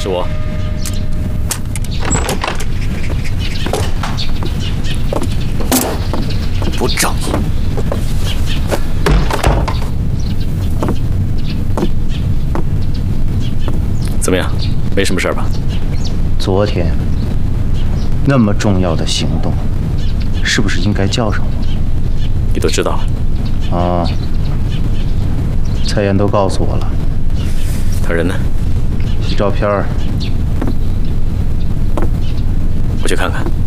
是我。不仗义！怎么样？没什么事吧？ 昨天那么重要的行动，是不是应该叫上我？ 你都知道了。 啊，蔡妍都告诉我了。 他人呢？ 洗照片儿。 我去看看。